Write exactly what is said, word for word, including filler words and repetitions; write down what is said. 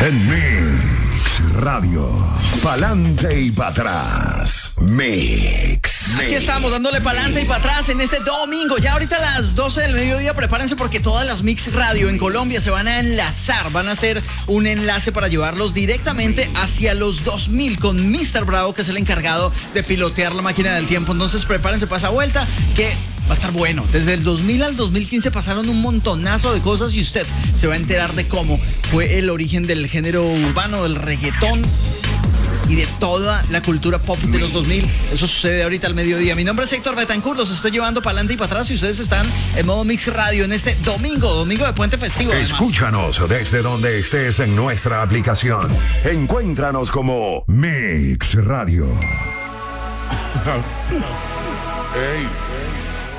En Mix Radio. Pa'lante y para atrás. Mix. Aquí estamos dándole pa'lante y para atrás en este domingo. Ya ahorita a las doce del mediodía prepárense porque todas las Mix Radio en Colombia se van a enlazar. Van a hacer un enlace para llevarlos directamente hacia los dos mil con míster Bravo, que es el encargado de pilotear la máquina del tiempo. Entonces prepárense para esa vuelta que va a estar bueno. Desde el dos mil al dos mil quince pasaron un montonazo de cosas y usted se va a enterar de cómo fue el origen del género urbano, del reggaetón y de toda la cultura pop de los dos mil. Eso sucede ahorita al mediodía. Mi nombre es Héctor Betancourt, los estoy llevando para adelante y para atrás y ustedes están en modo Mix Radio en este domingo, domingo de Puente Festivo. Además. Escúchanos desde donde estés en nuestra aplicación. Encuéntranos como Mix Radio. Hey.